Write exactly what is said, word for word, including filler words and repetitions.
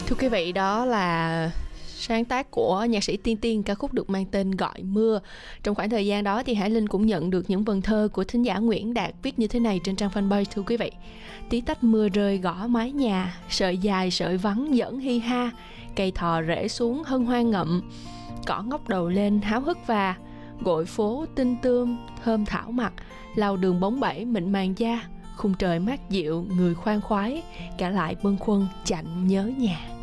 Thưa quý vị, đó là sáng tác của nhạc sĩ Tiên Tiên, ca khúc được mang tên Gọi Mưa. Trong khoảng thời gian đó thì Hải Linh cũng nhận được những vần thơ của thính giả Nguyễn Đạt viết như thế này trên trang fanpage. Thưa quý vị: tí tách mưa rơi gõ mái nhà, sợi dài sợi vắng giỡn hi ha, cây thò rễ xuống hân hoan ngậm, cỏ ngóc đầu lên háo hức và gội phố tinh tươm thơm thảo mặt, lau đường bóng bẩy mịn màng da, khung trời mát dịu người khoan khoái, cả lại bâng khuâng chạnh nhớ nhà.